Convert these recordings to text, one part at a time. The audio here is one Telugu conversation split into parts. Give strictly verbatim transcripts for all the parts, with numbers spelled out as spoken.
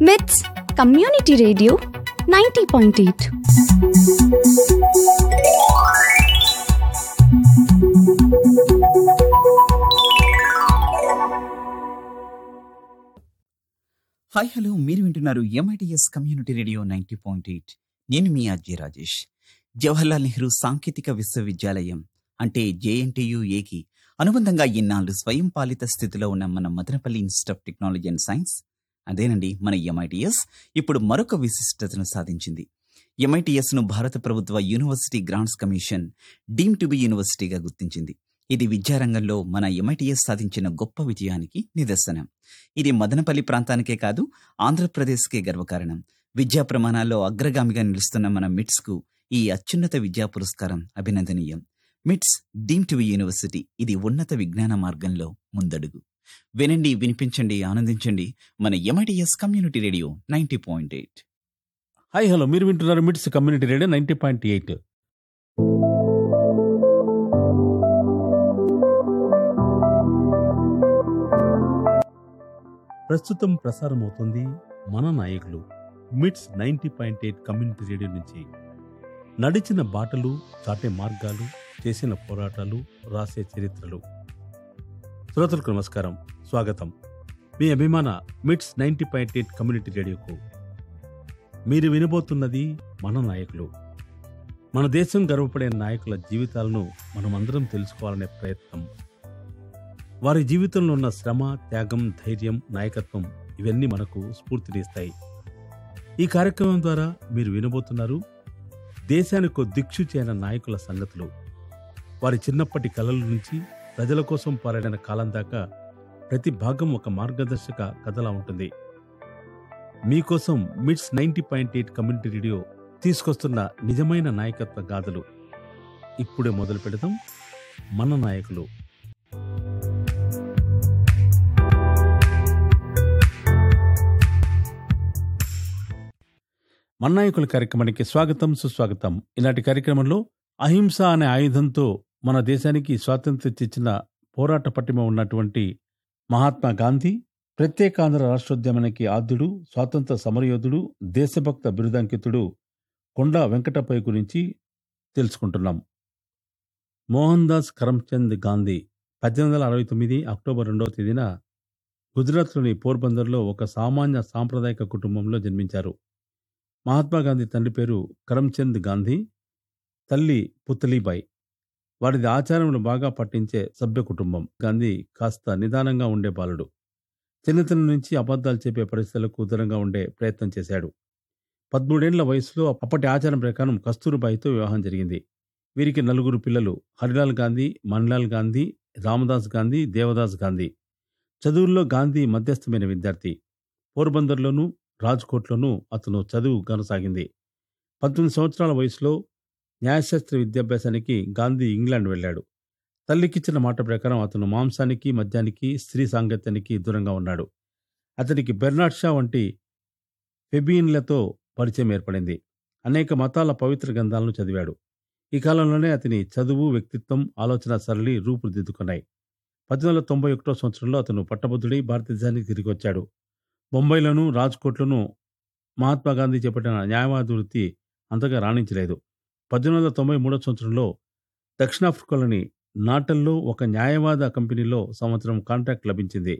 మిట్స్ community radio ninety point eight. Hi hello, మీరు వింటున్నారు MITS community radio ninety point eight. నేను మీ అజయ్ రాజేష్. జవహర్లాల్ నెహ్రూ సాంకేతిక విశ్వవిద్యాలయం అంటే జేఎన్టీయూఏకి అనుబంధంగా ఇన్నాళ్ళు స్వయం పాలిత స్థితిలో ఉన్న మన Madanapalle institute of technology and science, అదేనండి మన ఎంఐటిఎస్, ఇప్పుడు మరొక విశిష్టతను సాధించింది. ఎంఐటిఎస్ ను భారత ప్రభుత్వ university grants commission deem to be యూనివర్సిటీగా గుర్తించింది. ఇది విద్యారంగంలో మన ఎంఐటిఎస్ సాధించిన గొప్ప విజయానికి నిదర్శనం. ఇది మదనపల్లి ప్రాంతానికే కాదు, ఆంధ్రప్రదేశ్కే గర్వకారణం. విద్యా ప్రమాణాల్లో అగ్రగామిగా నిలుస్తున్న మన మిట్స్ కు ఈ అత్యున్నత విద్యా పురస్కారం అభినందనీయం. మిట్స్ డీమ్ టు బి యూనివర్సిటీ, ఇది ఉన్నత విజ్ఞాన మార్గంలో ముందడుగు. వినండి, వినిపించండి, ఆనందించండి మన MITS community radio ninety point eight. Hi hello, మీరు వింటున్నారు మిట్స్ community radio ninety point eight. ప్రస్తుతం ప్రసారమవుతుంది మన నాయకులు మిట్స్ ninety point eight community radio నుంచి. నడిచిన బాటలు, చాటే మార్గాలు, చేసిన పోరాటాలు, రాసే చరిత్రలు. శ్రోతలకు నమస్కారం, స్వాగతం. మీ అభిమాన మిట్స్ నైంటీ పాయింట్ ఎయిట్ కమ్యూనిటీ రేడియోకు. మీరు వినబోతున్నది మన నాయకులు. మన దేశం గర్వపడే నాయకుల జీవితాలను మనమందరం తెలుసుకోవాలనే ప్రయత్నం. వారి జీవితంలో ఉన్న శ్రమ, త్యాగం, ధైర్యం, నాయకత్వం ఇవన్నీ మనకు స్ఫూర్తినిస్తాయి. ఈ కార్యక్రమం ద్వారా మీరు వినబోతున్నారు దేశానికి దిక్సూచి అయిన నాయకుల సంగతులు. వారి చిన్నప్పటి కలల నుంచి ప్రజల కోసం పోరాడిన కాలం దాకా ప్రతి భాగం ఒక మార్గదర్శక కథలా ఉంటుంది. మీకోసం మిట్స్ ninety point eight community radio తీసుకొస్తున్న నిజమైన నాయకత్వ గాథలు. ఇప్పుడే మొదలు పెడదాం మన నాయకులు. మన నాయకుల కార్యక్రమానికి స్వాగతం, సుస్వాగతం. ఈనాటి కార్యక్రమంలో అహింస అనే ఆయుధంతో మన దేశానికి స్వాతంత్ర్యం తెచ్చిన పోరాట పటిమ ఉన్నటువంటి మహాత్మా గాంధీ, ప్రత్యేకాంధ్ర రాష్ట్రోద్యమానికి ఆద్యుడు, స్వాతంత్ర సమరయోధుడు, దేశభక్త బిరుదాంకితుడు కొండా వెంకటప్పయ్య గురించి తెలుసుకుంటున్నాం. మోహన్ దాస్ కరమ్చంద్ గాంధీ పద్దెనిమిది వందల అరవై తొమ్మిది అక్టోబర్ రెండవ తేదీన గుజరాత్లోని పోర్బందర్లో ఒక సామాన్య సాంప్రదాయక కుటుంబంలో జన్మించారు. మహాత్మా గాంధీ తండ్రి పేరు కరమ్చంద్ గాంధీ, తల్లి పుతలీబాయి. వారిది ఆచారమును బాగా పట్టించే సభ్య కుటుంబం. గాంధీ కాస్త నిదానంగా ఉండే బాలుడు. చిన్నతనం నుంచి అబద్ధాలు చెప్పే పరిస్థితులకు దూరంగా ఉండే ప్రయత్నం చేశాడు. పదమూడేళ్ల వయసులో అప్పటి ఆచారం ప్రకారం కస్తూరిబాయితో వివాహం జరిగింది. వీరికి నలుగురు పిల్లలు: హరిలాల్ గాంధీ, మన్లాల్ గాంధీ, రామదాస్ గాంధీ, దేవదాస్ గాంధీ. చదువుల్లో గాంధీ మధ్యస్థమైన విద్యార్థి. పోర్బందర్లోనూ రాజ్కోట్లోనూ అతను చదువు కొనసాగింది. పంతొమ్మిది సంవత్సరాల వయసులో న్యాయశాస్త్ర విద్యాభ్యాసానికి గాంధీ ఇంగ్లాండ్ వెళ్ళాడు. తల్లికిచ్చిన మాట ప్రకారం అతను మాంసానికి, మద్యానికి, స్త్రీ సాంగత్యానికి దూరంగా ఉన్నాడు. అతనికి బెర్నాడ్ షా వంటి ఫెబియన్లతో పరిచయం ఏర్పడింది. అనేక మతాల పవిత్ర గ్రంథాలను చదివాడు. ఈ కాలంలోనే అతని చదువు, వ్యక్తిత్వం, ఆలోచన సరళి రూపుదిద్దుకున్నాయి. పద్దెనిమిది వందల తొంభై ఒకటో సంవత్సరంలో అతను పట్టభద్రుడై భారతదేశానికి తిరిగి వచ్చాడు. బొంబాయిలోనూ రాజ్కోట్లోనూ మహాత్మా గాంధీ చేపట్టిన న్యాయవాద వృత్తి అంతగా రాణించలేదు. పద్దెనిమిది వందల తొంభై మూడో సంవత్సరంలో దక్షిణాఫ్రికాలోని నాటల్లో ఒక న్యాయవాద కంపెనీలో సంవత్సరం కాంట్రాక్ట్ లభించింది.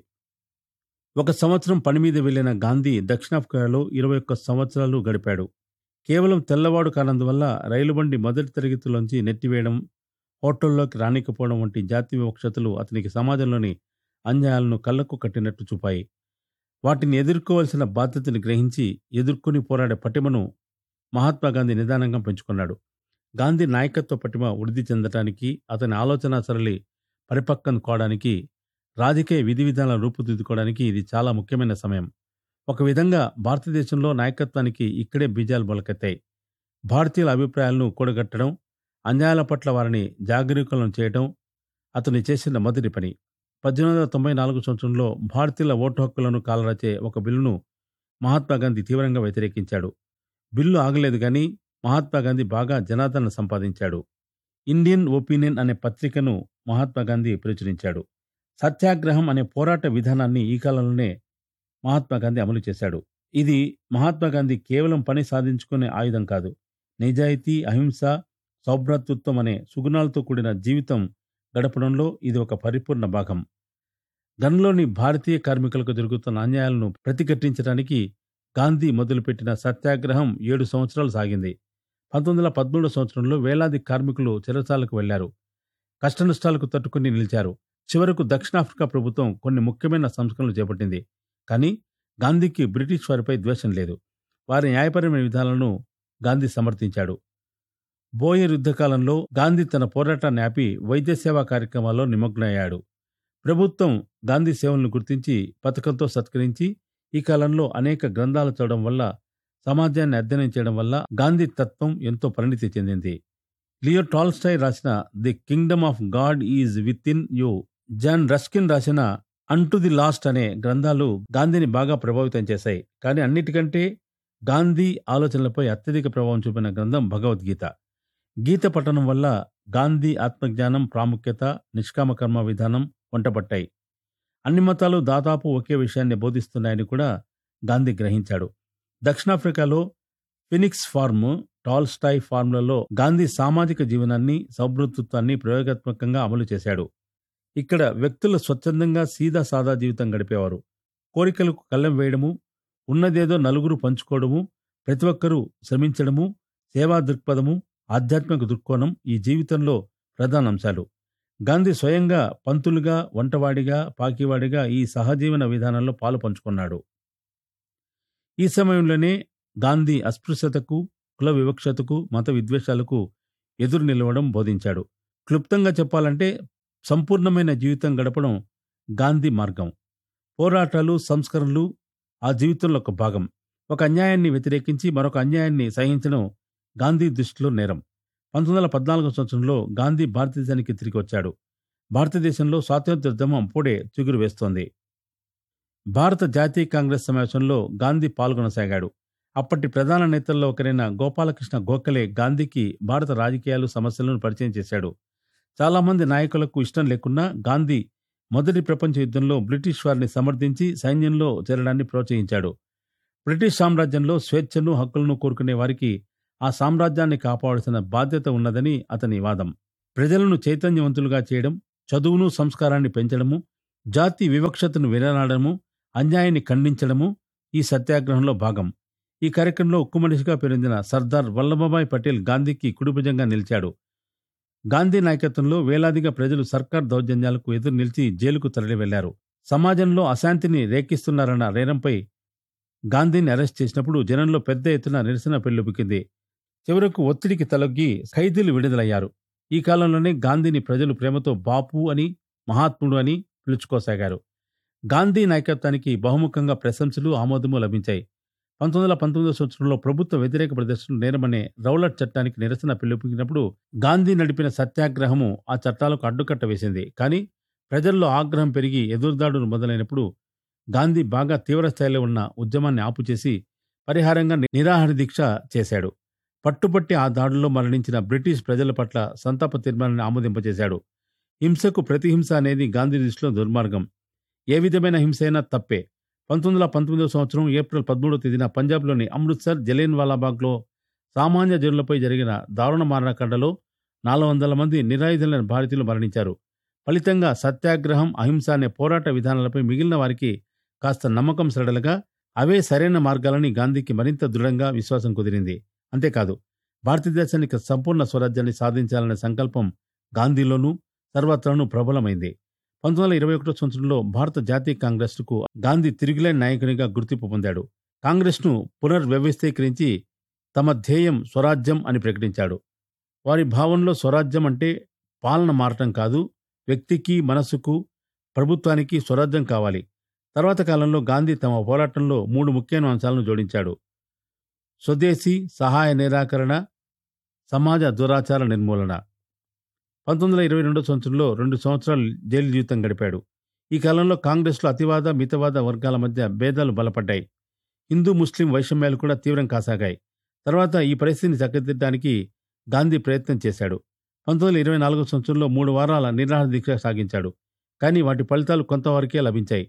ఒక సంవత్సరం పని మీద వెళ్లిన గాంధీ దక్షిణాఫ్రికాలో ఇరవై ఒక్క సంవత్సరాలు గడిపాడు. కేవలం తెల్లవాడు కానందువల్ల రైలు బండి మొదటి తరగతిలోంచి నెట్టివేయడం, హోటల్లోకి రానికపోవడం వంటి జాతి వివక్షతలు అతనికి సమాజంలోని అన్యాయాలను కళ్లకు కట్టినట్టు చూపాయి. వాటిని ఎదుర్కోవలసిన బాధ్యతను గ్రహించి ఎదుర్కొని పోరాడే పటిమను మహాత్మా గాంధీ నిదానంగా పెంచుకున్నాడు. గాంధీ నాయకత్వ పటిమ వృద్ధి చెందటానికి, అతని ఆలోచన సరళి పరిపక్వం కావడానికి, రాజకీయ విధి విధానాలను రూపుదిద్దుకోవడానికి ఇది చాలా ముఖ్యమైన సమయం. ఒక విధంగా భారతదేశంలో నాయకత్వానికి ఇక్కడే బీజాలు మొలకెత్తాయి. భారతీయుల అభిప్రాయాలను కూడగట్టడం, అన్యాయాల పట్ల వారిని జాగరూకులను చేయడం అతను చేసిన మొదటి పని. పద్దెనిమిది వందల తొంభై నాలుగు సంవత్సరంలో భారతీయుల ఓటు హక్కులను కాలరాచే ఒక బిల్లును మహాత్మా గాంధీ తీవ్రంగా వ్యతిరేకించాడు. బిల్లు ఆగలేదు కానీ మహాత్మా గాంధీ బాగా జనాదరణ సంపాదించాడు. ఇండియన్ ఒపీనియన్ అనే పత్రికను మహాత్మా గాంధీ ప్రచురించాడు. సత్యాగ్రహం అనే పోరాట విధానాన్ని ఈ కాలంలోనే మహాత్మా గాంధీ అమలు చేశాడు. ఇది మహాత్మా గాంధీ కేవలం పని సాధించుకునే ఆయుధం కాదు. నిజాయితీ, అహింస, సౌభ్రాతృత్వం అనే సుగుణాలతో కూడిన జీవితం గడపడంలో ఇది ఒక పరిపూర్ణ భాగం. గన్లోని భారతీయ కార్మికులకు జరుగుతున్న అన్యాయాలను ప్రతిఘటించడానికి గాంధీ మొదలుపెట్టిన సత్యాగ్రహం ఏడు సంవత్సరాలు సాగింది. పంతొమ్మిది వందల పదమూడవ సంవత్సరంలో వేలాది కార్మికులు చెరసాలకు వెళ్లారు. కష్టనష్టాలకు తట్టుకుని నిలిచారు. చివరకు దక్షిణాఫ్రికా ప్రభుత్వం కొన్ని ముఖ్యమైన సంస్కరణలు చేపట్టింది. కానీ గాంధీకి బ్రిటిష్ వారిపై ద్వేషం లేదు. వారి న్యాయపరమైన విధానాలను గాంధీ సమర్థించాడు. బోయర్ యుద్ధకాలంలో గాంధీ తన పోరాటాన్ని ఆపి వైద్య సేవా కార్యక్రమాల్లో నిమగ్నమయ్యాడు. ప్రభుత్వం గాంధీ సేవలను గుర్తించి పథకంతో సత్కరించి ఈ కాలంలో అనేక గ్రంథాలు చదవడం వల్ల, సమాజాన్ని అధ్యయనం చేయడం వల్ల గాంధీ తత్వం ఎంతో పరిణితి చెందింది. లియో టాల్స్టాయ్ రాసిన the Kingdom of God is with in you, John Ruskin రాసిన అన్టు ది లాస్ట్ అనే గ్రంథాలు గాంధీని బాగా ప్రభావితం చేశాయి. కానీ అన్నిటికంటే గాంధీ ఆలోచనలపై అత్యధిక ప్రభావం చూపిన గ్రంథం భగవద్గీత. గీత పఠనం వల్ల గాంధీ ఆత్మజ్ఞానం, ప్రాముఖ్యత, నిష్కామ కర్మ విధానం వంటపట్టాయి. అన్ని మతాలు దాదాపు ఒకే విషయాన్ని బోధిస్తున్నాయని కూడా గాంధీ గ్రహించాడు. దక్షిణాఫ్రికాలో ఫినిక్స్ ఫార్మ్, టాల్స్టాయ్ ఫార్మ్లలో గాంధీ సామాజిక జీవనాన్ని, సౌభ్రాతృత్వాన్ని ప్రయోగాత్మకంగా అమలు చేశాడు. ఇక్కడ వ్యక్తులు స్వచ్ఛందంగా సీదా సాదా జీవితం గడిపేవారు. కోరికలకు కళ్ళెం వేయడము, ఉన్నదేదో నలుగురు పంచుకోవడము, ప్రతి ఒక్కరూ శ్రమించడము, సేవా దృక్పథము, ఆధ్యాత్మిక దృక్కోణం ఈ జీవితంలో ప్రధాన అంశాలు. గాంధీ స్వయంగా పంతులుగా, వంటవాడిగా, పాకివాడిగా ఈ సహజీవన విధానంలో పాలు పంచుకున్నాడు. ఈ సమయంలోనే గాంధీ అస్పృశ్యతకు, కుల వివక్షతకు, మత విద్వేషాలకు ఎదురు నిలవడం బోధించాడు. క్లుప్తంగా చెప్పాలంటే సంపూర్ణమైన జీవితం గడపడం గాంధీ మార్గం. పోరాటాలు, సంస్కరణలు ఆ జీవితంలో ఒక భాగం. ఒక అన్యాయాన్ని వ్యతిరేకించి మరొక అన్యాయాన్ని సహించడం గాంధీ దృష్టిలో నేరం. పంతొమ్మిది వందల పద్నాలుగో సంవత్సరంలో గాంధీ భారతదేశానికి తిరిగి వచ్చాడు. భారతదేశంలో స్వాతంత్ర్యోద్యమం అప్పుడే చిగురు వేస్తోంది. భారత జాతీయ కాంగ్రెస్ సమావేశంలో గాంధీ పాల్గొనసాగాడు. అప్పటి ప్రధాన నేతల్లో ఒకరైన గోపాలకృష్ణ గోఖలే గాంధీకి భారత రాజకీయాలు, సమస్యలను పరిచయం చేశాడు. చాలామంది నాయకులకు ఇష్టం లేకున్నా గాంధీ మొదటి ప్రపంచ యుద్ధంలో బ్రిటిష్ వారిని సమర్థించి సైన్యంలో చేరడాన్ని ప్రోత్సహించాడు. బ్రిటిష్ సామ్రాజ్యంలో స్వేచ్ఛను, హక్కులను కోరుకునే వారికి ఆ సామ్రాజ్యాన్ని కాపాడాల్సిన బాధ్యత ఉన్నదని అతని వాదం. ప్రజలను చైతన్యవంతులుగా చేయడం, చదువును, సంస్కారాన్ని పెంచడము, జాతి వివక్షతను విరనాడము, అన్యాయాన్ని ఖండించడము ఈ సత్యాగ్రహంలో భాగం. ఈ కార్యక్రమంలో ఉక్కు మనిషిగా పేరొందిన సర్దార్ వల్లభభాయ్ పటేల్ గాంధీకి కుడిభుజంగా నిలిచాడు. గాంధీ నాయకత్వంలో వేలాదిగా ప్రజలు సర్కార్ దౌర్జన్యాలకు ఎదురు నిలిచి జైలుకు తరలి వెళ్లారు. సమాజంలో అశాంతిని రేకిస్తున్నారన్న నేరంపై గాంధీని అరెస్ట్ చేసినప్పుడు జనంలో పెద్ద ఎత్తున నిరసన పెల్లుబికింది. చివరకు ఒత్తిడికి తలొగ్గి ఖైదీలు విడుదలయ్యారు. ఈ కాలంలోనే గాంధీని ప్రజలు ప్రేమతో బాపు అని, మహాత్ముడు అని పిలుచుకోసాగారు. గాంధీ నాయకత్వానికి బహుముఖంగా ప్రశంసలు, ఆమోదము లభించాయి. పంతొమ్మిది వందల పంతొమ్మిదో సంవత్సరంలో ప్రభుత్వ వ్యతిరేక ప్రదర్శనలు నేరమనే రౌలట్ చట్టానికి నిరసన పిలుపుకినప్పుడు గాంధీ నడిపిన సత్యాగ్రహము ఆ చట్టాలకు అడ్డుకట్ట వేసింది. కానీ ప్రజల్లో ఆగ్రహం పెరిగి ఎదురుదాడులు మొదలైనప్పుడు గాంధీ బాగా తీవ్రస్థాయిలో ఉన్న ఉద్యమాన్ని ఆపుచేసి పరిహారంగా నిరాహార దీక్ష చేశాడు. పట్టుపట్టి ఆ దాడుల్లో మరణించిన బ్రిటిష్ ప్రజల పట్ల సంతాప తీర్మానాన్ని ఆమోదింపచేశాడు. హింసకు ప్రతిహింస అనేది గాంధీ దృష్టిలో దుర్మార్గం. ఏ విధమైన హింస అయినా తప్పే. పంతొమ్మిది వందల పంతొమ్మిదవ సంవత్సరం ఏప్రిల్ పదమూడవ తేదీన పంజాబ్లోని అమృత్సర్, జలియన్ వాలాబాగ్లో సామాన్య జనులపై జరిగిన దారుణ మారణకాండలో నాలుగు వందల మంది నిరాయుధులైన భారతీయులు మరణించారు. ఫలితంగా సత్యాగ్రహం, అహింస అనే పోరాట విధానాలపై మిగిలిన వారికి కాస్త నమ్మకం సడలగా అవే సరైన మార్గాలని గాంధీకి మరింత దృఢంగా విశ్వాసం కుదిరింది. అంతేకాదు, భారతదేశానికి సంపూర్ణ స్వరాజ్యాన్ని సాధించాలనే సంకల్పం గాంధీలోనూ సర్వత్రానూ ప్రబలమైంది. పంతొమ్మిది వందల ఇరవై ఒకటో సంవత్సరంలో భారత జాతీయ కాంగ్రెస్కు గాంధీ తిరుగులేని నాయకునిగా గుర్తింపు పొందాడు. కాంగ్రెస్ను పునర్వ్యవస్థీకరించి తమ ధ్యేయం స్వరాజ్యం అని ప్రకటించాడు. వారి భావనలో స్వరాజ్యం అంటే పాలన మారటం కాదు, వ్యక్తికి, మనస్సుకు, ప్రభుత్వానికి స్వరాజ్యం కావాలి. తర్వాత కాలంలో గాంధీ తమ పోరాటంలో మూడు ముఖ్యమైన అంశాలను జోడించాడు: స్వదేశీ, సహాయ నిరాకరణ, సమాజ దురాచార నిర్మూలన. పంతొమ్మిది వందల ఇరవై రెండో సంవత్సరంలో రెండు సంవత్సరాలు జైలు జీవితం గడిపాడు. ఈ కాలంలో కాంగ్రెస్లో అతివాద, మితవాద వర్గాల మధ్య భేదాలు బలపడ్డాయి. హిందూ, ముస్లిం వైషమ్యాలు కూడా తీవ్రం కాసాగాయి. తర్వాత ఈ పరిస్థితిని చక్కదిద్దడానికి గాంధీ ప్రయత్నం చేశాడు. పంతొమ్మిది వందల ఇరవై నాలుగో సంవత్సరంలో మూడు వారాల నిరాహార దీక్ష సాగించాడు. కానీ వాటి ఫలితాలు కొంతవరకే లభించాయి.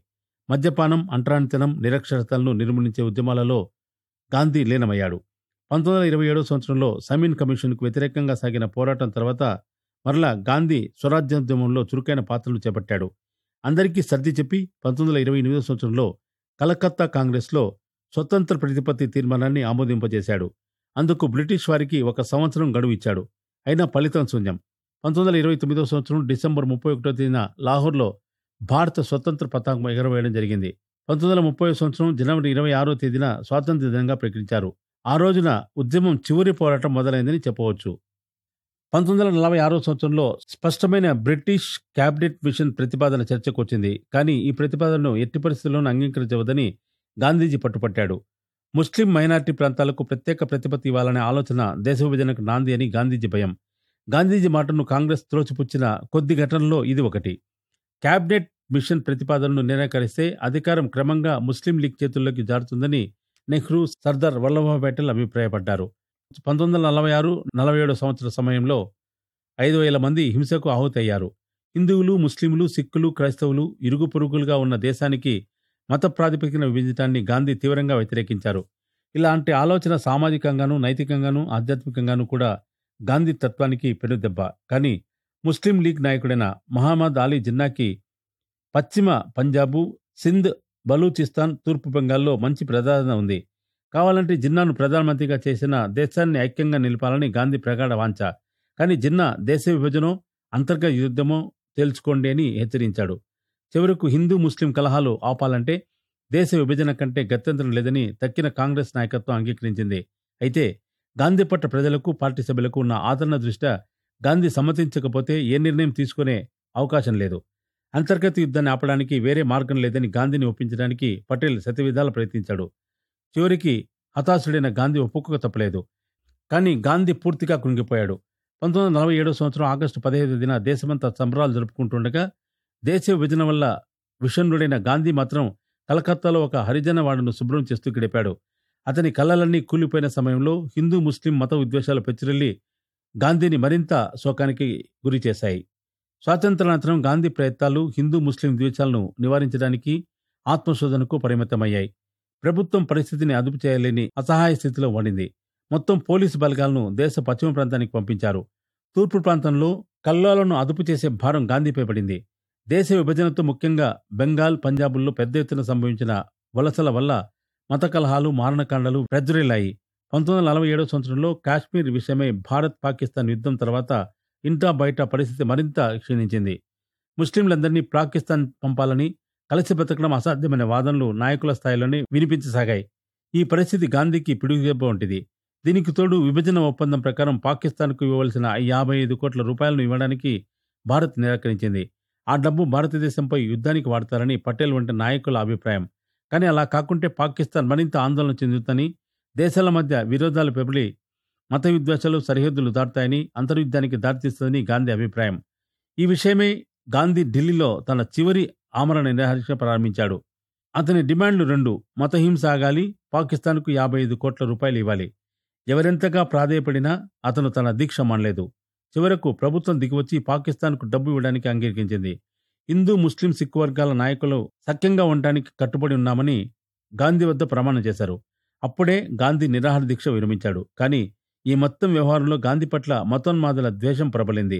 మద్యపానం, అంటరానితనం, నిరక్షరతలను నిర్మూలించే ఉద్యమాలలో గాంధీ లీనమయ్యాడు. పంతొమ్మిది వందల ఇరవై ఏడవ సంవత్సరంలో సమీన్ కమిషన్కు వ్యతిరేకంగా సాగిన పోరాటం తర్వాత మరలా గాంధీ స్వరాజ్యోద్యమంలో చురుకైన పాత్రలు చేపట్టాడు. అందరికీ సర్ది చెప్పి పంతొమ్మిది వందల ఇరవై ఎనిమిదవ సంవత్సరంలో కలకత్తా కాంగ్రెస్లో స్వతంత్ర ప్రతిపత్తి తీర్మానాన్ని ఆమోదింపజేశాడు. అందుకు బ్రిటిష్ వారికి ఒక సంవత్సరం గడువు ఇచ్చాడు. అయినా ఫలితం శూన్యం. పంతొమ్మిది వందల ఇరవై తొమ్మిదవ సంవత్సరం డిసెంబర్ ముప్పై ఒకటో తేదీన లాహోర్లో భారత స్వతంత్ర పతాకం ఎగరవేయడం జరిగింది. పంతొమ్మిది వందల ముప్పై సంవత్సరం జనవరి ఇరవై ఆరో తేదీన స్వాతంత్ర్య దినంగా ప్రకటించారు. ఆ రోజున ఉద్యమం చివరి పోరాటం మొదలైందని చెప్పవచ్చు. పంతొమ్మిది వందల నలభై ఆరో సంవత్సరంలో స్పష్టమైన బ్రిటిష్ క్యాబినెట్ మిషన్ ప్రతిపాదన చర్చకు వచ్చింది. కానీ ఈ ప్రతిపాదనను ఎట్టి పరిస్థితుల్లోనూ అంగీకరించవద్దని గాంధీజీ పట్టుపట్టాడు. ముస్లిం మైనారిటీ ప్రాంతాలకు ప్రత్యేక ప్రతిపత్తి ఇవ్వాలనే ఆలోచన దేశ విభజనకు నాంది అని గాంధీజీ భయం. గాంధీజీ మాటను కాంగ్రెస్ త్రోసిపుచ్చిన కొద్ది ఘటనల్లో ఇది ఒకటి. క్యాబినెట్ మిషన్ ప్రతిపాదనను నిరాకరిస్తే అధికారం క్రమంగా ముస్లిం లీగ్ చేతుల్లోకి జారుతుందని నెహ్రూ, సర్దార్ వల్లభాయ్ పటేల్ అభిప్రాయపడ్డారు. పంతొమ్మిది వందల నలభై ఆరు నలభై ఏడు సంవత్సర సమయంలో ఐదు వేల మంది హింసకు ఆహుతయ్యారు. హిందువులు, ముస్లింలు, సిక్కులు, క్రైస్తవులు ఇరుగు పొరుగులుగా ఉన్న దేశానికి మత ప్రాతిపదికన విభజించడాన్ని గాంధీ తీవ్రంగా వ్యతిరేకించారు. ఇలాంటి ఆలోచన సామాజికంగానూ, నైతికంగానూ, ఆధ్యాత్మికంగానూ కూడా గాంధీ తత్వానికి పెనుదెబ్బ. కానీ ముస్లిం లీగ్ నాయకుడైన మహమ్మద్ అలీ జిన్నాకి పశ్చిమ పంజాబు, సింధ్, బలూచిస్తాన్, తూర్పు బెంగాల్లో మంచి ప్రజాదరణ ఉంది. కావాలంటే జిన్నాను ప్రధానమంత్రిగా చేసిన దేశాన్ని ఐక్యంగా నిలపాలని గాంధీ ప్రగాఢ వాంఛ. కానీ జిన్నా దేశ విభజనో అంతర్గత యుద్ధమో తేల్చుకోండి అని హెచ్చరించాడు. చివరకు హిందూ ముస్లిం కలహాలు ఆపాలంటే దేశ విభజన కంటే గత్యంతరం లేదని తక్కిన కాంగ్రెస్ నాయకత్వం అంగీకరించింది. అయితే గాంధీ పట్ల ప్రజలకు, పార్టీ సభ్యులకు ఉన్న ఆదరణ దృష్ట్యా గాంధీ సమ్మతించకపోతే ఏ నిర్ణయం తీసుకునే అవకాశం లేదు. అంతర్గత యుద్ధాన్ని ఆపడానికి వేరే మార్గం లేదని గాంధీని ఒప్పించడానికి పటేల్ శతవిధాలా ప్రయత్నించాడు. చివరికి హతాశుడైన గాంధీ ఒప్పుకోక తప్పలేదు. కానీ గాంధీ పూర్తిగా కృంగిపోయాడు. పంతొమ్మిది వందల నలభై ఏడవ సంవత్సరం ఆగస్టు పదిహేను దిన దేశమంతా సంబరాలు జరుపుకుంటుండగా దేశ విభజన వల్ల విషణ్ణుడైన గాంధీ మాత్రం కలకత్తాలో ఒక హరిజన వాడను శుభ్రం చేస్తూ గడిపాడు. అతని కళ్ళలన్నీ కూలిపోయిన సమయంలో హిందూ ముస్లిం మత విద్వేషాలు పెచ్చిరెళ్లి గాంధీని మరింత శోకానికి గురి చేశాయి. స్వాతంత్రానంతరం గాంధీ ప్రయత్నాలు హిందూ ముస్లిం ద్వేషాలను నివారించడానికి ఆత్మశోధనకు పరిమితమయ్యాయి. ప్రభుత్వం పరిస్థితిని అదుపు చేయలేని అసహాయ స్థితిలో ఉండింది. మొత్తం పోలీసు బలగాలను దేశ పశ్చిమ ప్రాంతానికి పంపించారు. తూర్పు ప్రాంతంలో కల్లోలను అదుపు చేసే భారం గాంధీపై పడింది. దేశ విభజనతో ముఖ్యంగా బెంగాల్, పంజాబుల్లో పెద్ద ఎత్తున సంభవించిన వలసల వల్ల మత కలహాలు, మారణకాండలు ప్రజ్వరిల్లాయి. పంతొమ్మిది వందల నలభై ఏడవ సంవత్సరంలో కాశ్మీర్ విషయమై భారత్ పాకిస్తాన్ యుద్ధం తర్వాత ఇంటా బయట పరిస్థితి మరింత క్షీణించింది. ముస్లింలందరినీ పాకిస్తాన్ పంపాలని, కలిసి బతకడం అసాధ్యమైన వాదనలు నాయకుల స్థాయిలోనే వినిపించసాగాయి. ఈ పరిస్థితి గాంధీకి పిడుగుదెబ్బ వంటిది. దీనికి తోడు విభజన ఒప్పందం ప్రకారం పాకిస్తాన్కు ఇవ్వవలసిన యాభై ఐదు కోట్ల రూపాయలను ఇవ్వడానికి భారత్ నిరాకరించింది. ఆ డబ్బు భారతదేశంపై యుద్ధానికి వాడతారని పటేల్ వంటి నాయకుల అభిప్రాయం. కానీ అలా కాకుంటే పాకిస్తాన్ మరింత ఆందోళన చెందుతుందని, దేశాల మధ్య విరోధాలు పెబలి మత విద్వేషాలు సరిహద్దులు దాటుతాయని, అంతర్యుద్ధానికి దారితీస్తుందని గాంధీ అభిప్రాయం. ఈ విషయమై గాంధీ ఢిల్లీలో తన చివరి ఆమరణ నిరాహార ప్రారంభించాడు. అతని డిమాండ్లు రెండు: మతహింస ఆగాలి, పాకిస్తాన్కు యాభై ఐదు కోట్ల రూపాయలు ఇవ్వాలి. ఎవరెంతగా ప్రాధేయపడినా అతను తన దీక్ష మానలేదు. చివరకు ప్రభుత్వం దిగివచ్చి పాకిస్తాన్కు డబ్బు ఇవ్వడానికి అంగీకరించింది. హిందూ, ముస్లిం, సిక్కు వర్గాల నాయకులు సఖ్యంగా ఉండటానికి కట్టుబడి ఉన్నామని గాంధీ వద్ద ప్రమాణం చేశారు. అప్పుడే గాంధీ నిరాహార దీక్ష విరమించాడు. కానీ ఈ మొత్తం వ్యవహారంలో గాంధీ పట్ల మతోన్మాదుల ద్వేషం ప్రబలింది.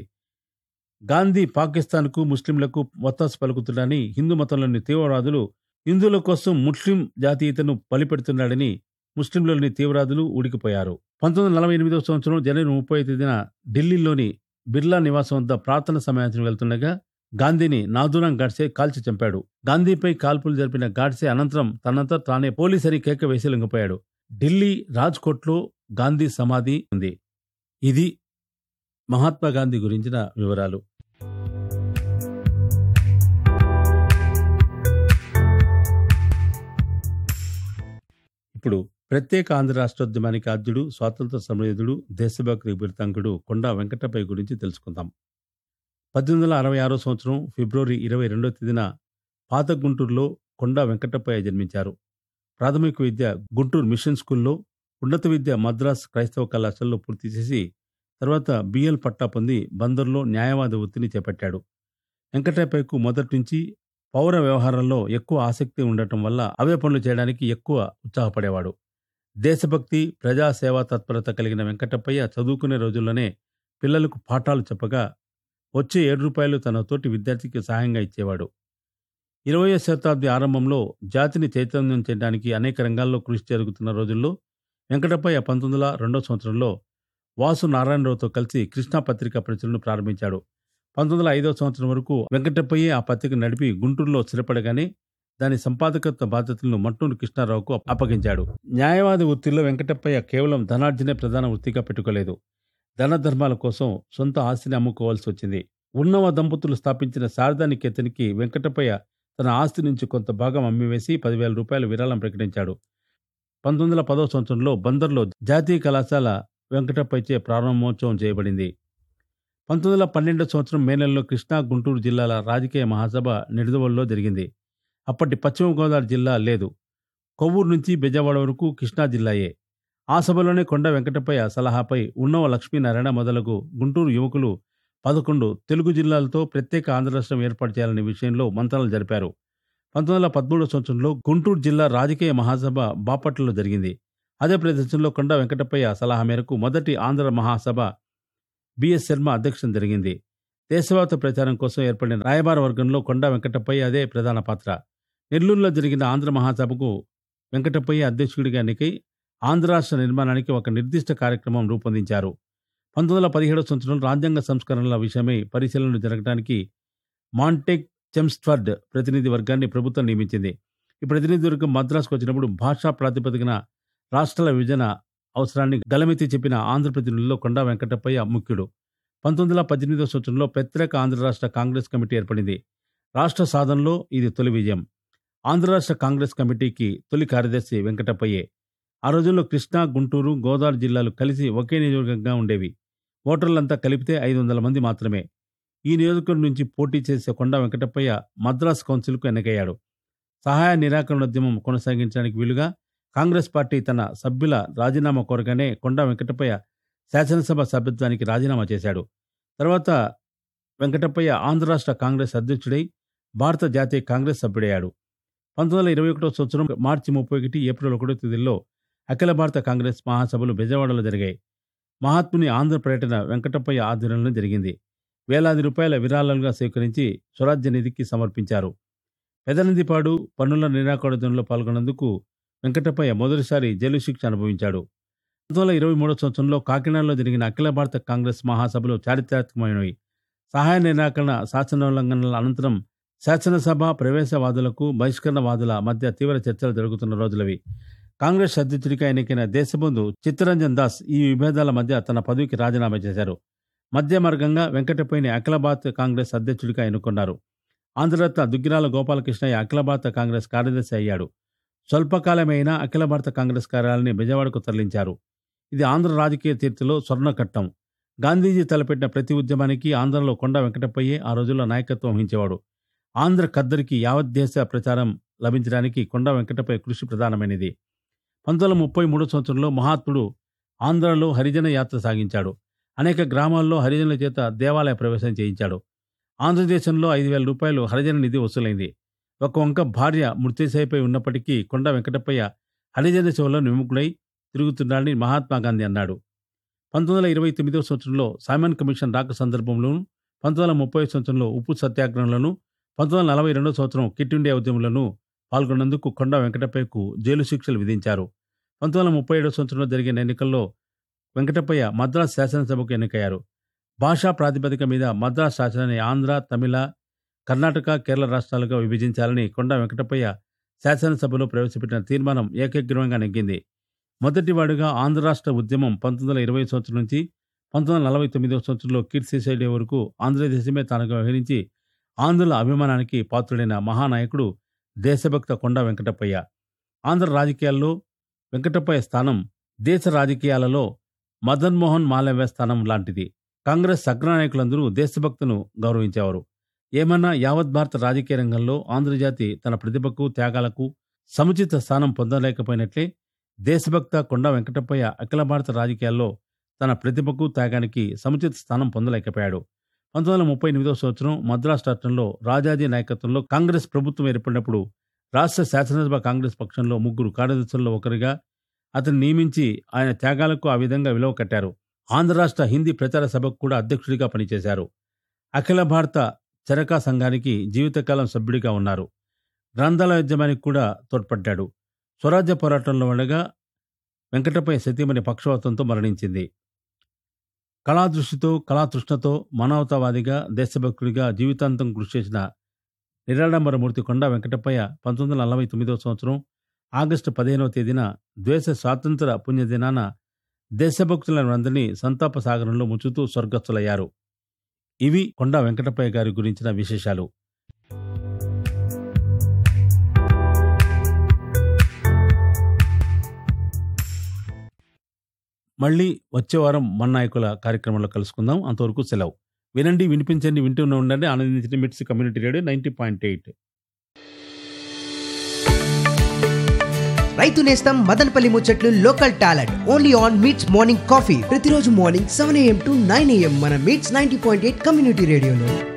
గాంధీ పాకిస్తాన్కు, ముస్లింలకు వత్తాసు పలుకుతున్నాడని హిందూ మతంలోని తీవ్రవాదులు హిందువుల కోసం ముస్లిం జాతీయతను బలిపెడుతున్నాడని ముస్లింలోని తీవ్రవాదులు ఊడికిపోయారు. పంతొమ్మిది వందల నలభై ఎనిమిదవ సంవత్సరం జనవరి ముప్పై తేదీన ఢిల్లీలోని బిర్లా నివాసం వద్ద ప్రార్థన సమావేశం వెళ్తుండగా గాంధీని నాథూరాం గాడ్సే కాల్చి చంపాడు. గాంధీపై కాల్పులు జరిపిన గాడ్సే అనంతరం తనంతా తానే పోలీసరి కేక వేసి లొంగిపోయాడు. ఢిల్లీ రాజ్కోట్లో గాంధీ సమాధి ఉంది. ఇది మహాత్మా గాంధీ గురించిన వివరాలు. ఇప్పుడు ప్రత్యేక ఆంధ్ర రాష్ట్రోద్యమానికి ఆద్యుడు, స్వాతంత్ర సమరయోధుడు, దేశభక్తి బిరుదాంకుడు కొండా వెంకటపై గురించి తెలుసుకుందాం. పద్దెనిమిది వందల అరవై ఆరో సంవత్సరం ఫిబ్రవరి ఇరవై రెండో తేదీన పాత గుంటూరులో కొండా వెంకటప్పయ్య జన్మించారు. ప్రాథమిక విద్య గుంటూరు మిషన్ స్కూల్లో, ఉన్నత విద్య మద్రాస్ క్రైస్తవ కళాశాలలో పూర్తి చేసి తర్వాత బిఎల్ పట్టా పొంది బందర్లో న్యాయవాద వృత్తిని చేపట్టాడు. వెంకటప్పయ్యకు మొదటి నుంచి పౌర వ్యవహారాల్లో ఎక్కువ ఆసక్తి ఉండటం వల్ల అవే పనులు చేయడానికి ఎక్కువ ఉత్సాహపడేవాడు. దేశభక్తి, ప్రజాసేవా తత్పరత కలిగిన వెంకటప్పయ్య చదువుకునే రోజుల్లోనే పిల్లలకు పాఠాలు చెప్పగా వచ్చే ఏడు రూపాయలు తన తోటి విద్యార్థికి సహాయంగా ఇచ్చేవాడు. ఇరవయో శతాబ్ది ఆరంభంలో జాతిని చైతన్యం చేయడానికి అనేక రంగాల్లో కృషి జరుగుతున్న రోజుల్లో వెంకటప్పయ్య పంతొమ్మిది వందల రెండో సంవత్సరంలో వాసు నారాయణరావుతో కలిసి కృష్ణా పత్రిక ప్రచురణను ప్రారంభించాడు. పంతొమ్మిది వందల ఐదో సంవత్సరం వరకు వెంకటప్పయ్యే ఆ పత్రిక నడిపి గుంటూరులో స్థిరపడగానే దాని సంపాదకత్వ బాధ్యతలను మట్టూరు కృష్ణారావుకు అప్పగించాడు. న్యాయవాది వృత్తిలో వెంకటప్పయ్య కేవలం ధనార్జనే ప్రధాన వృత్తిగా పెట్టుకోలేదు. ధన ధర్మాల కోసం సొంత ఆస్తిని అమ్ముకోవాల్సి వచ్చింది. ఉన్నవ దంపతులు స్థాపించిన శారదా నికేతన్కి వెంకటప్పయ్య తన ఆస్తి నుంచి కొంత భాగం అమ్మివేసి పదివేల రూపాయలు విరాళం ప్రకటించాడు. పంతొమ్మిది వందల పదో సంవత్సరంలో బందర్లో జాతీయ కళాశాల వెంకటప్పయ్యచే ప్రారంభోత్సవం చేయబడింది. పంతొమ్మిది వందల పన్నెండో సంవత్సరం మే నెలలో కృష్ణా, గుంటూరు జిల్లాల రాజకీయ మహాసభ నిడదవోలులో జరిగింది. అప్పటి పశ్చిమ గోదావరి జిల్లా లేదు. కొవ్వూరు నుంచి బెజవాడ వరకు కృష్ణా జిల్లాయే. ఆ సభలోనే కొండ వెంకటప్పయ్య సలహాపై ఉన్నవ లక్ష్మీనారాయణ మొదలగు గుంటూరు యువకులు పదకొండు తెలుగు జిల్లాలతో ప్రత్యేక ఆంధ్ర రాష్ట్రం ఏర్పాటు చేయాలనే విషయంలో మంతనాలు జరిపారు. పంతొమ్మిది వందల పదమూడో సంవత్సరంలో గుంటూరు జిల్లా రాజకీయ మహాసభ బాపట్లలో జరిగింది. అదే ప్రదేశంలో కొండ వెంకటప్పయ్య సలహా మేరకు మొదటి ఆంధ్ర మహాసభ బిఎస్ శర్మ అధ్యక్షత జరిగింది. దేశవ్యాప్త ప్రచారం కోసం ఏర్పడిన రాయబార వర్గంలో కొండ వెంకటప్పయ్య అదే ప్రధాన పాత్ర. నెల్లూరులో జరిగిన ఆంధ్ర మహాసభకు వెంకటప్పయ్య అధ్యక్షుడిగా ఎన్నికై ఆంధ్ర రాష్ట్ర నిర్మాణానికి ఒక నిర్దిష్ట కార్యక్రమం రూపొందించారు. పంతొమ్మిది వందల పదిహేడో సంవత్సరంలో రాజ్యాంగ సంస్కరణల విషయమై పరిశీలనలు జరగడానికి మాంటెక్ చెమ్స్ఫర్డ్ ప్రతినిధి వర్గాన్ని ప్రభుత్వం నియమించింది. ఈ ప్రతినిధి వర్గం మద్రాసుకు వచ్చినప్పుడు భాషా ప్రాతిపదికన రాష్ట్రాల విభజన అవసరాన్ని గలమెత్తి చెప్పిన ఆంధ్ర ప్రతినిధుల్లో కొండా వెంకటప్పయ్య ముఖ్యుడు. పంతొమ్మిది వందల పద్దెనిమిదో సంవత్సరంలో ప్రత్యేక ఆంధ్ర రాష్ట్ర కాంగ్రెస్ కమిటీ ఏర్పడింది. రాష్ట్ర సాధనలో ఇది తొలి విజయం. ఆంధ్ర రాష్ట్ర కాంగ్రెస్ కమిటీకి తొలి కార్యదర్శి వెంకటప్పయ్యే. ఆ రోజుల్లో కృష్ణా, గుంటూరు, గోదావరి జిల్లాలు కలిసి ఒకే నియోజకవర్గంగా ఉండేవి. ఓటర్లంతా కలిపితే ఐదు వందల మంది మాత్రమే. ఈ నియోజకవర్గం నుంచి పోటీ చేసే కొండా వెంకటప్పయ్య మద్రాసు కౌన్సిల్కు ఎన్నికయ్యాడు. సహాయ నిరాకరణోద్యమం కొనసాగించడానికి వీలుగా కాంగ్రెస్ పార్టీ తన సభ్యుల రాజీనామా కోరగానే కొండా వెంకటప్పయ్య శాసనసభ సభ్యత్వానికి రాజీనామా చేశాడు. తర్వాత వెంకటప్పయ్య ఆంధ్ర రాష్ట్ర కాంగ్రెస్ అధ్యక్షుడై భారత జాతీయ కాంగ్రెస్ సభ్యుడయ్యాడు. పంతొమ్మిది వందల ఇరవై ఒకటో సంవత్సరం మార్చి ముప్పై ఒకటి ఏప్రిల్ ఒకటో తేదీల్లో అఖిల భారత కాంగ్రెస్ మహాసభలు బెజవాడలో జరిగాయి. మహాత్ముని ఆంధ్ర పర్యటన వెంకటప్పయ్య ఆధ్వర్యంలో జరిగింది. వేలాది రూపాయల విరాళాలుగా స్వీకరించి స్వరాజ్య నిధికి సమర్పించారు. పెదనందిపాడు పన్నుల నిరాకరణలో పాల్గొన్నందుకు వెంకటప్పయ్య మొదటిసారి జైలు శిక్ష అనుభవించాడు. పంతొమ్మిది వందల ఇరవై మూడో సంవత్సరంలో కాకినాడలో జరిగిన అఖిల భారత కాంగ్రెస్ మహాసభలు చారిత్రాత్మకమైనవి. సహాయ నిరాకరణ శాసనోల్లంఘనల అనంతరం శాసనసభ ప్రవేశవాదులకు బహిష్కరణవాదుల మధ్య తీవ్ర చర్చలు జరుగుతున్న రోజులవి. కాంగ్రెస్ అధ్యక్షుడిగా ఎన్నికైన దేశబంధు చిత్తరంజన్ దాస్ ఈ విభేదాల మధ్య తన పదవికి రాజీనామా చేశారు. మధ్య మార్గంగా వెంకటప్పయ్యని అఖిల భారత కాంగ్రెస్ అధ్యక్షుడిగా ఎన్నుకున్నారు. ఆంధ్రరత్న దుగ్గిరాల గోపాలకృష్ణయ్య అఖిల భారత కాంగ్రెస్ కార్యదర్శి అయ్యాడు. స్వల్పకాలమైన అఖిల భారత కాంగ్రెస్ కార్యాలయాన్ని బెజవాడకు తరలించారు. ఇది ఆంధ్ర రాజకీయ తీర్థలో స్వర్ణకట్టం. గాంధీజీ తలపెట్టిన ప్రతి ఉద్యమానికి ఆంధ్రలో కొండా వెంకటప్పయ్యే ఆ రోజుల్లో నాయకత్వం వహించేవాడు. ఆంధ్ర ఖద్దరికి యావత్ దేశ ప్రచారం లభించడానికి కొండా వెంకటప్పయ్య కృషి ప్రధానమైనది. పంతొమ్మిది వందల ముప్పై మూడో సంవత్సరంలో మహాత్ముడు ఆంధ్రలో హరిజన యాత్ర సాగించాడు. అనేక గ్రామాల్లో హరిజనుల చేత దేవాలయ ప్రవేశం చేయించాడు. ఆంధ్రదేశంలో ఐదు వేల రూపాయలు హరిజన నిధి వసూలైంది. ఒక వంక భార్య మృత్యుశైపై ఉన్నప్పటికీ కొండా వెంకటప్పయ్య హరిజన సేవలో విముఖుడై తిరుగుతున్నాడని మహాత్మాగాంధీ అన్నాడు. పంతొమ్మిది వందల ఇరవై తొమ్మిదో సంవత్సరంలో సైమన్ కమిషన్ రాక సందర్భంలోనూ, పంతొమ్మిది వందల ముప్పై సంవత్సరంలో ఉప్పు సత్యాగ్రహంలోనూ, పంతొమ్మిది వందల నలభై రెండో సంవత్సరం కిట్ ఇండియా ఉద్యమంలోనూ పాల్గొన్నందుకు కొండా వెంకటప్పయ్యకు జైలు శిక్షలు విధించారు. పంతొమ్మిది వందల ముప్పై ఏడో సంవత్సరంలో జరిగిన ఎన్నికల్లో వెంకటప్పయ్య మద్రాసు శాసనసభకు ఎన్నికయ్యారు. భాషా ప్రాతిపదిక మీద మద్రాసు శాసనాన్ని ఆంధ్ర, తమిళ, కర్ణాటక, కేరళ రాష్ట్రాలుగా విభజించాలని కొండా వెంకటప్పయ్య శాసనసభలో ప్రవేశపెట్టిన తీర్మానం ఏకగ్రీవంగా నెగ్గింది. మొదటివాడుగా ఆంధ్ర రాష్ట్ర ఉద్యమం పంతొమ్మిది వందల ఇరవై సంవత్సరం నుంచి పంతొమ్మిది వందల నలభై తొమ్మిదో సంవత్సరంలో కీర్తిశైలి వరకు ఆంధ్రదేశమే తానుగా వ్యవహరించి ఆంధ్రుల అభిమానానికి పాత్రుడైన మహానాయకుడు దేశభక్త కొండా వెంకటప్పయ్య. ఆంధ్ర రాజకీయాల్లో వెంకటప్పయ్య స్థానం దేశ రాజకీయాలలో మదన్ మోహన్ మాలవ్య స్థానం లాంటిది. కాంగ్రెస్ అగ్రనాయకులందరూ దేశభక్తును గౌరవించేవారు. ఏమన్నా యావత్ భారత రాజకీయ రంగంలో ఆంధ్రజాతి తన ప్రతిభకు, త్యాగాలకు సముచిత స్థానం పొందలేకపోయినట్లే దేశభక్త కొండా వెంకటప్పయ్య అఖిల భారత రాజకీయాల్లో తన ప్రతిభకు, త్యాగానికి సముచిత స్థానం పొందలేకపోయాడు. పంతొమ్మిది వందల ముప్పై ఎనిమిదవ సంవత్సరం మద్రాసు రాష్ట్రంలో రాజాజీ నాయకత్వంలో కాంగ్రెస్ ప్రభుత్వం ఏర్పడినప్పుడు రాష్ట్ర శాసనసభ కాంగ్రెస్ పక్షంలో ముగ్గురు కార్యదర్శుల్లో ఒకరిగా అతన్ని నియమించి ఆయన త్యాగాలకు ఆ విధంగా విలువ కట్టారు. ఆంధ్ర రాష్ట్ర హిందీ ప్రచార సభకు కూడా అధ్యక్షుడిగా పనిచేశారు. అఖిల భారత చరకా సంఘానికి జీవితకాలం సభ్యుడిగా ఉన్నారు. గ్రంథాలయ ఉద్యమానికి కూడా తోడ్పడ్డాడు. స్వరాజ్య పోరాటంలో ఉండగా వెంకటపయ్య సతీమణి పక్షవాతంతో మరణించింది. కళాదృష్టితో కళాతృష్ణతో మానవతావాదిగా దేశభక్తుడిగా జీవితాంతం కృషి చేసిన నిరాడంబరమూర్తి కొండా వెంకటపయ్య పంతొమ్మిది వందల నలభై తొమ్మిదవ సంవత్సరం ఆగస్టు పదిహేనవ తేదీన దేశ స్వాతంత్ర పుణ్యదినాన దేశభక్తులను అందరినీ సంతాప సాగరంలో ముంచుతూ స్వర్గస్థులయ్యారు. ఇవి కొండా వెంకటపయ్య గారి గురించిన విశేషాలు. మళ్ళీ వచ్చే వారం మన నాయకుల కార్యక్రమంలో కలుసుకుందాం. అంతవరకు సెలవు. వినండి, వినిపించండి, వింటూనే ఉండండి. ఆనందించండి. మిట్స్ community radio ninety point eight. రైతు నేస్తం మదనపల్లి ముచ్చట్లు local talent only on meets morning coffee ప్రతిరోజు morning seven AM to nine AM మన meets ninety point eight community రేడియోలో.